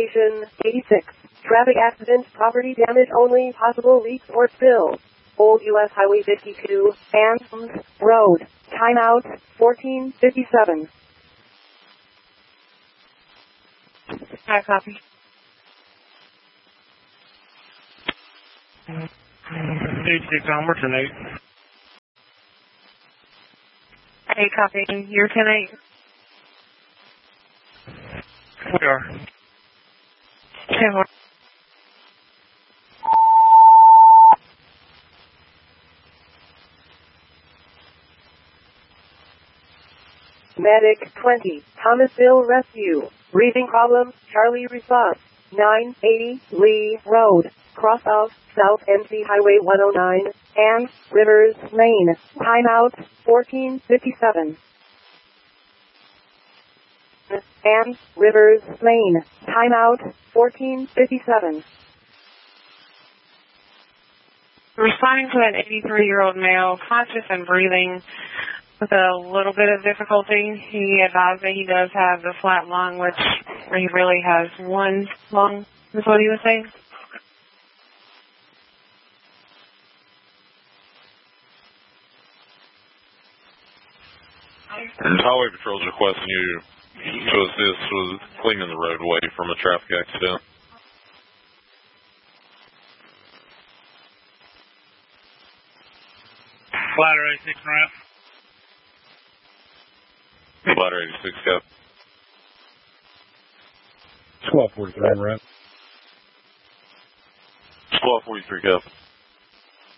Citation 86. Traffic accident, property damage only, possible leaks or spills. Old U.S. Highway 52, Anselms Road. Timeout 1457. Hi, copy. Stage 6 onward tonight. Hey, copy. You're 10-8. We are. 10-4. Medic 20, Thomasville Rescue. Breathing problem, Charlie response. 980 Lee Road, cross of South NC Highway 109, and Rivers, Maine. Timeout 1457. And Rivers, Maine. Timeout 1457. Responding to an 83-year-old male, conscious and breathing with a little bit of difficulty. He advised that he does have the flat lung, which he really has one lung, is what he was saying. And Highway Patrol is requesting you to assist with cleaning the roadway from a traffic accident. Ladder 86 ramp. Ladder 86, Cap. 1243 ramp. 1243, Cap.